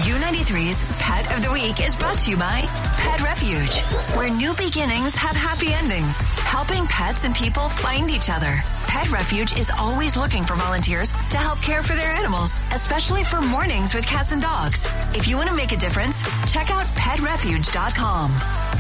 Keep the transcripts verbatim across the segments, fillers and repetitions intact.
U ninety-three's Pet of the Week is brought to you by Pet Refuge, where new beginnings have happy endings, helping pets and people find each other. Pet Refuge is always looking for volunteers to help care for their animals, especially for mornings with cats and dogs. If you want to make a difference, check out pet refuge dot com.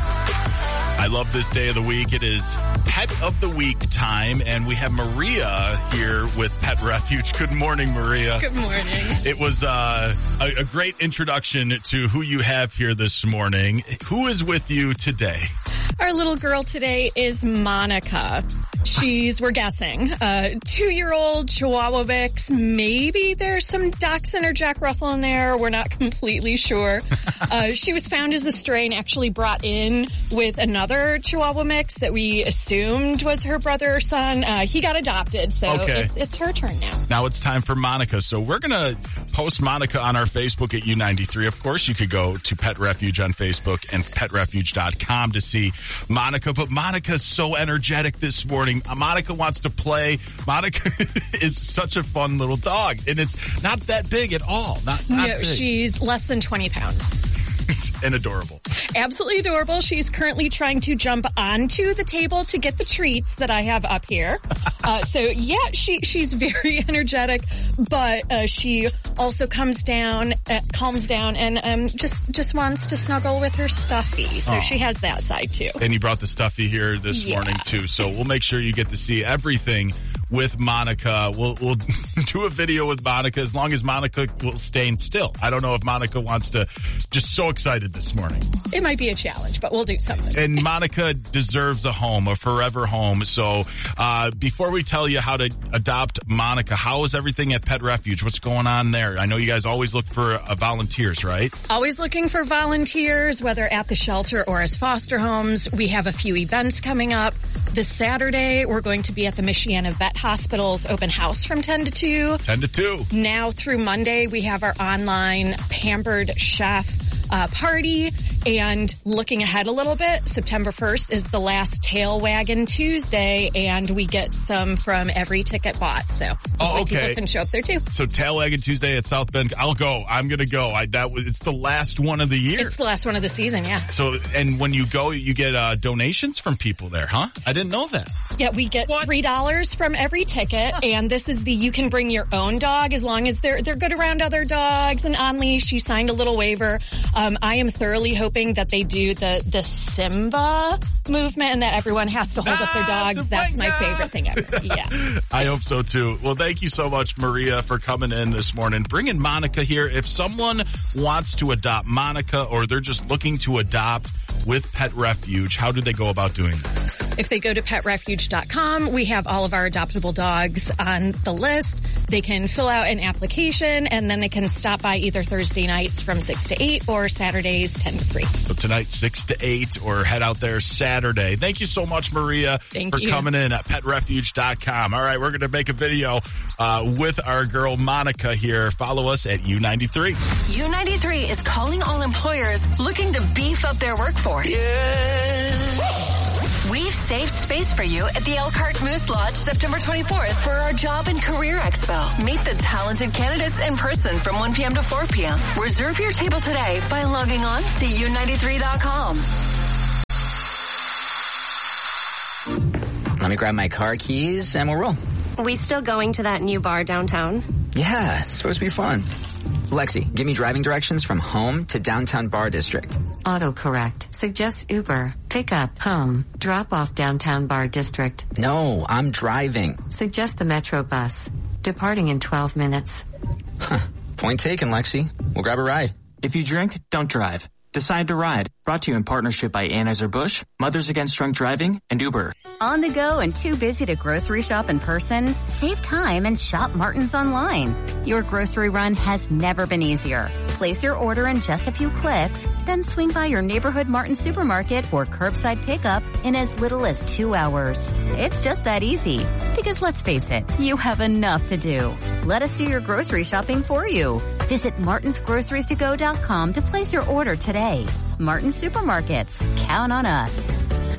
I love this day of the week. It is Pet of the Week time, and we have Maria here with Pet Refuge. Good morning, Maria. Good morning. It was uh, a, a great introduction to who you have here this morning. Who is with you today? Our little girl today is Monica. She's, we're guessing, a two-year-old Chihuahua mix. Maybe there's some Dachshund or Jack Russell in there. We're not completely sure. uh, she was found as a stray and actually brought in with another Chihuahua mix that we assumed was her brother or son. Uh, he got adopted, so okay. it's, it's her turn now. Now it's time for Monica. So we're going to post Monica on our Facebook at U ninety-three. Of course, you could go to Pet Refuge on Facebook and pet refuge dot com to see Monica. But Monica's so energetic this morning. Monica wants to play. Monica is such a fun little dog, and it's not that big at all. Not, not no, big. She's less than twenty pounds. And adorable. Absolutely adorable. She's currently trying to jump onto the table to get the treats that I have up here. Uh, so yeah, she, she's very energetic, but, uh, she also comes down, uh, calms down and, um, just, just wants to snuggle with her stuffy. So Aww. She has that side too. And you brought the stuffy here this yeah. morning too. So we'll make sure you get to see everything with Monica. We'll, we'll do a video with Monica as long as Monica will stay still. I don't know if Monica wants to, just so excited this morning. It might be a challenge, but we'll do something. And Monica deserves a home, a forever home. So, uh, before we tell you how to adopt Monica, how is everything at Pet Refuge? What's going on there? I know you guys always look for uh, volunteers, right? Always looking for volunteers, whether at the shelter or as foster homes. We have a few events coming up. This Saturday, we're going to be at the Michiana Vet Hospital's open house from ten to two. ten to two. Now through Monday, we have our online Pampered Chef Uh, party, and looking ahead a little bit, September first is the last Tail Wagon Tuesday, and we get some from every ticket bought. So oh, okay. people can show up there too. So Tail Wagon Tuesday at South Bend. I'll go. I'm gonna go. I that was it's the last one of the year. It's the last one of the season, yeah. So and when you go, you get uh, donations from people there, huh? I didn't know that. Yeah, we get what? three dollars from every ticket, and this is the you can bring your own dog as long as they're they're good around other dogs and on leash. You signed a little waiver. Um, I am thoroughly hoping that they do the, the Simba movement and that everyone has to hold ah, up their dogs. That's my favorite thing ever. Yeah. I hope so too. Well, thank you so much, Maria, for coming in this morning. Bringing Monica here. If someone wants to adopt Monica or they're just looking to adopt with Pet Refuge, how do they go about doing that? If they go to pet refuge dot com, we have all of our adoptable dogs on the list. They can fill out an application, and then they can stop by either Thursday nights from six to eight or Saturdays ten to three. So tonight, six to eight, or head out there Saturday. Thank you so much, Maria, Thank for you. coming in at pet refuge dot com. All right, we're going to make a video uh, with our girl Monica here. Follow us at U ninety-three. U ninety-three is calling all employers looking to beef up their workforce. Yeah. We've saved space for you at the Elkhart Moose Lodge September twenty-fourth for our Job and Career Expo. Meet the talented candidates in person from one p.m. to four p.m. Reserve your table today by logging on to U ninety-three dot com. Let me grab my car keys and we'll roll. We still going to that new bar downtown? Yeah, it's supposed to be fun. Lexi, give me driving directions from home to downtown bar district. Autocorrect. Suggest Uber. Pick up. Home. Drop off downtown bar district. No, I'm driving. Suggest the Metro bus. Departing in twelve minutes. Huh. Point taken, Lexi. We'll grab a ride. If you drink, don't drive. Decide to ride. Brought to you in partnership by Anheuser-Busch, Mothers Against Drunk Driving, and Uber. On the go and too busy to grocery shop in person? Save time and shop Martin's online. Your grocery run has never been easier. Place your order in just a few clicks, then swing by your neighborhood Martin supermarket for curbside pickup in as little as two hours. It's just that easy. Because let's face it, you have enough to do. Let us do your grocery shopping for you. Visit martins groceries to go dot com to place your order today. Martin Supermarkets. Count on us.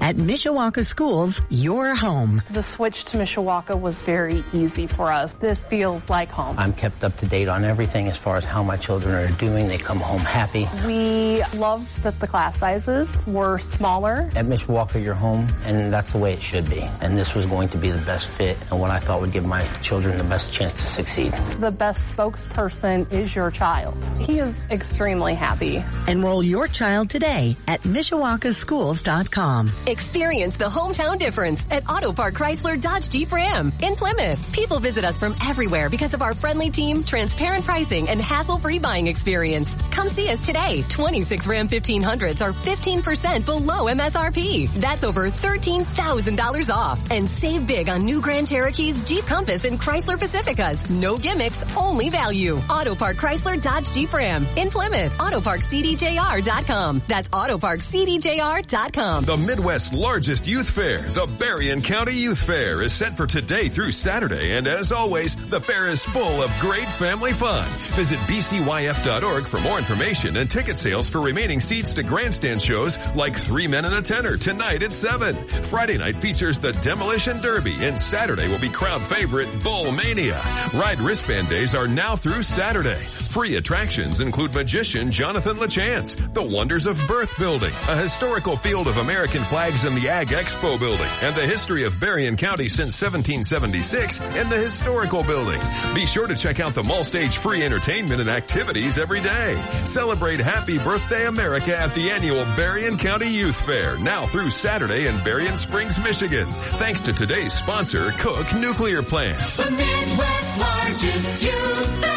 At Mishawaka Schools, your home. The switch to Mishawaka was very easy for us. This feels like home. I'm kept up to date on everything as far as how my children are doing. They come home happy. We loved that the class sizes were smaller. At Mishawaka, you're home, and that's the way it should be. And this was going to be the best fit and what I thought would give my children the best chance to succeed. The best spokesperson is your child. He is extremely happy. Enroll your child today at Mishawaka Schools dot com. Experience the hometown difference at Auto Park Chrysler Dodge Jeep Ram in Plymouth. People visit us from everywhere because of our friendly team, transparent pricing, and hassle-free buying experience. Come see us today. twenty-six Ram fifteen hundreds are fifteen percent below M S R P. That's over thirteen thousand dollars off. And save big on new Grand Cherokees, Jeep Compass, and Chrysler Pacificas. No gimmicks, only value. Auto Park Chrysler Dodge Jeep Ram in Plymouth. Auto Park C D J R dot com. That's Auto Park C D J R dot com. The Midwest's largest youth fair, the Berrien County Youth Fair, is set for today through Saturday. And as always, the fair is full of great family fun. Visit B C Y F dot org for more information and ticket sales for remaining seats to grandstand shows like Three Men and a Tenor tonight at seven. Friday night features the Demolition Derby, and Saturday will be crowd favorite Bull Mania. Ride wristband days are now through Saturday. Free attractions include magician Jonathan LaChance, the Wonders of Birth Building, a historical field of American flags in the Ag Expo Building, and the history of Berrien County since seventeen seventy-six in the Historical Building. Be sure to check out the mall stage free entertainment and activities every day. Celebrate Happy Birthday America at the annual Berrien County Youth Fair, now through Saturday in Berrien Springs, Michigan. Thanks to today's sponsor, Cook Nuclear Plant. The Midwest's largest youth fair.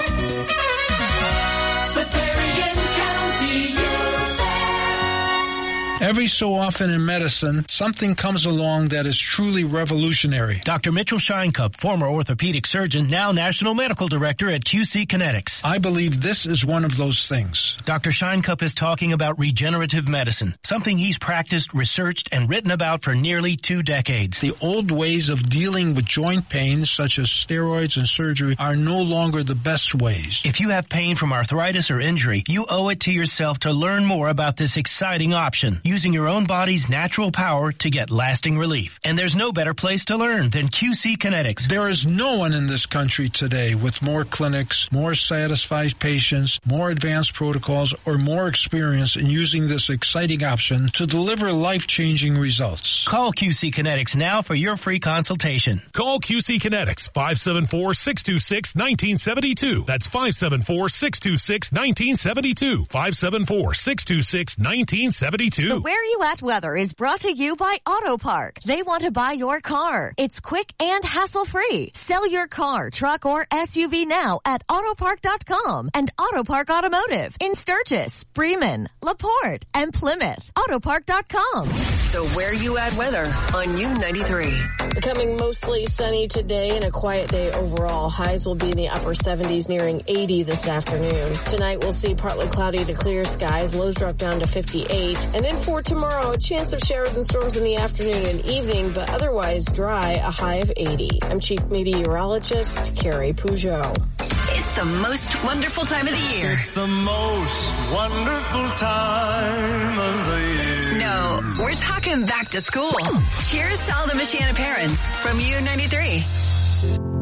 The Berrien County Youth Fair. Every so often in medicine, something comes along that is truly revolutionary. Doctor Mitchell Scheinkup, former orthopedic surgeon, now National Medical Director at Q C Kinetics. I believe this is one of those things. Doctor Scheinkup is talking about regenerative medicine, something he's practiced, researched, and written about for nearly two decades. The old ways of dealing with joint pains, such as steroids and surgery, are no longer the best ways. If you have pain from arthritis or injury, you owe it to yourself to learn more about this exciting option, using your own body's natural power to get lasting relief. And there's no better place to learn than Q C Kinetics. There is no one in this country today with more clinics, more satisfied patients, more advanced protocols, or more experience in using this exciting option to deliver life-changing results. Call Q C Kinetics now for your free consultation. Call Q C Kinetics, five seven four, six two six, one nine seven two. That's five seven four, six two six, one nine seven two. five seven four, six two six, one nine seven two. The Where You At weather is brought to you by Auto Park. They want to buy your car. It's quick and hassle-free. Sell your car, truck, or S U V now at Auto Park dot com and Auto Park Automotive in Sturgis, Bremen, LaPorte, and Plymouth. Auto Park dot com. The Where You At weather on U ninety-three. Becoming mostly sunny today and a quiet day overall. Highs will be in the upper seventies, nearing eighty this afternoon. Tonight we'll see partly cloudy to clear skies. Lows drop down to fifty-eight. And then for tomorrow, a chance of showers and storms in the afternoon and evening, but otherwise dry, a high of eighty. I'm Chief Meteorologist Carrie Peugeot. It's the most wonderful time of the year. It's the most wonderful time of the year. No, we're talking back to school. Cheers to all the Michiana parents from U ninety-three.